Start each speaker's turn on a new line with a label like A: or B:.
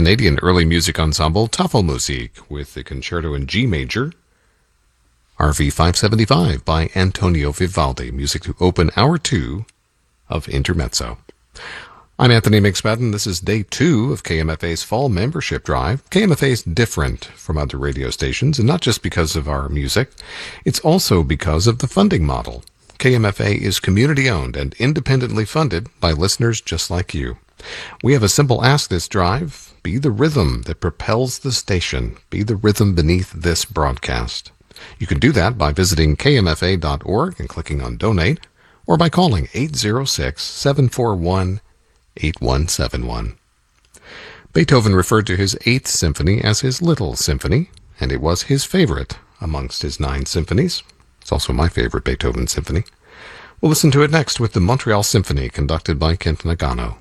A: Canadian early music ensemble Tafelmusik with the concerto in G major, RV 575 by Antonio Vivaldi, music to open Hour 2 of Intermezzo. I'm Anthony McSpadden. This is day 2 of KMFA's fall membership drive. KMFA is different from other radio stations, and not just because of our music. It's also because of the funding model. KMFA is community-owned and independently funded by listeners just like you. We have a simple ask this drive. Be the rhythm that propels the station. Be the rhythm beneath this broadcast. You can do that by visiting kmfa.org and clicking on Donate, or by calling 806-741-8171. Beethoven referred to his 8th symphony as his Little Symphony, and it was his favorite amongst his 9 symphonies. It's also my favorite Beethoven symphony. We'll listen to it next with the Montreal Symphony, conducted by Kent Nagano.